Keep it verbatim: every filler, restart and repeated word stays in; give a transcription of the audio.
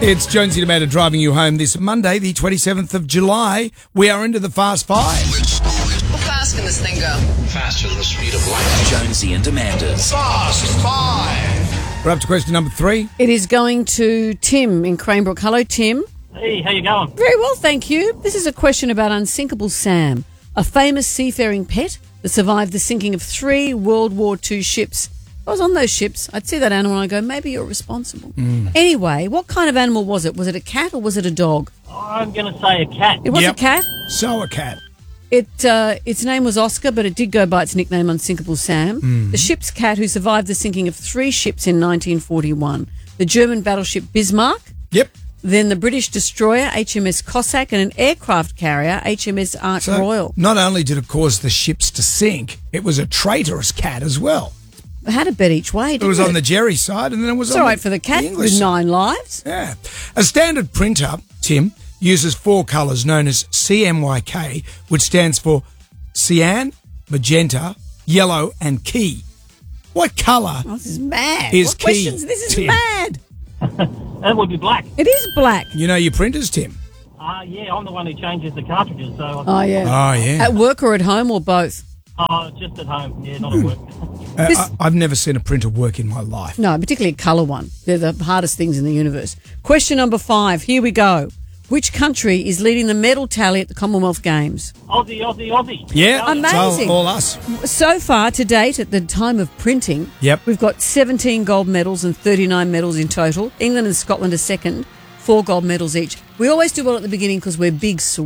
It's Jonesy and Amanda driving you home this Monday, the twenty-seventh of July. We are into the Fast Five. How fast can this thing go? Faster than the speed of light. Jonesy and Amanda's Fast Five. We're up to question number three. It is going to Tim in Cranebrook. Hello, Tim. Hey, how you going? Very well, thank you. This is a question about Unsinkable Sam, a famous seafaring pet that survived the sinking of three World War Two ships. If I was on those ships, I'd see that animal and I'd go, maybe you're responsible. Mm. Anyway, what kind of animal was it? Was it a cat or was it a dog? I'm going to say a cat. It was Yep. a cat. So a cat. It uh, its name was Oscar, but it did go by its nickname Unsinkable Sam. Mm. The ship's cat who survived the sinking of three ships in nineteen forty-one. The German battleship Bismarck, Yep. then the British destroyer H M S Cossack, and an aircraft carrier H M S Ark So Royal. not only did it cause the ships to sink, it was a traitorous cat as well. It had a bet each way, didn't It it? was on the Jerry side, and then it was It's on all right the, for the cat the English with side. nine lives. Yeah. A standard printer, Tim, uses four colours known as C M Y K, which stands for cyan, magenta, yellow, and key. What colour Oh, this is mad. is what key? questions? This is Tim? mad. That would be black. It is black. You know your printers, Tim? Uh, yeah, I'm the one who changes the cartridges, so Oh, yeah. Oh, yeah. At work or at home or both? uh, just at home. Yeah, not at work. Uh, This- I, I've never seen a printer work in my life. No, particularly a colour one. They're the hardest things in the universe. Question number five. Here we go. Which country is leading the medal tally at the Commonwealth Games? Aussie, Aussie, Aussie. Yeah, Amazing. So all us. So far, to date, at the time of printing, Yep. we've got seventeen gold medals and thirty-nine medals in total. England and Scotland are second, four gold medals each. We always do well at the beginning because we're big,